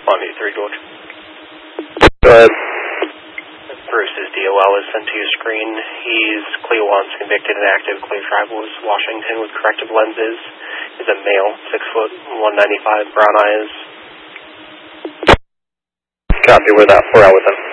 Responding to 3, George. Go ahead. Bruce's DOL is sent to your screen. He's Cleo 1's convicted and active. Cleo Tribals, Washington, with corrective lenses. Is a male, 6 foot, 195, brown eyes. Copy, we're out with him.